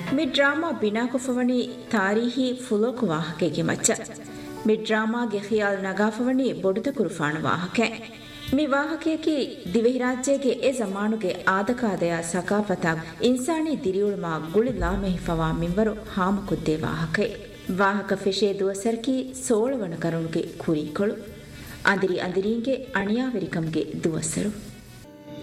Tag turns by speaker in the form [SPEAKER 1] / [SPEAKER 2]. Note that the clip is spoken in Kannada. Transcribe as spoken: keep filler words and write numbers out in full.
[SPEAKER 1] ಮಿ ಡ್ರಾಮಾ ಬಿನಾಕೊಫವಣಿ ತಾರೀಹಿ ಫುಲೋಕು ವಾಹಕೆಗೆ ಮಚ್ಚ ಮಿ ಡ್ರಾಮಾಗೆ ಖಿಯಾಲ್ ನಗಾಫವಣಿ ಬೊಡುತ ಕುರುಫಾಣ ವಾಹಕೆ ಮಿ ವಾಹಕೆಯಕಿ ದಿವೆಹಿ ರಾಜ್ಯಗೆ ಎ ಜಮಾನುಗೆ ಆದಕಾದಯ ಸಕಾಫತ ಇನ್ಸಾನಿ ದಿರಿಯುಳುಮಾ ಗುಳಿ ಲಾಮೆಹಿಫವಾ ಮಿಂವರು ಹಾಮಕುದ್ದೆ ವಾಹಕೆ ವಾಹಕ ಫೆಶೆ ದುವಸರ್ಕಿ ಸೋಳವಣ ಕರುಣುಗೆ ಕುರಿಕೊಳು ಅಂದಿರಿ ಅಂದಿರೀಂಗೆ ಅಣಿಯಾವೆರಿಕಂಗೆ ದುವಸರು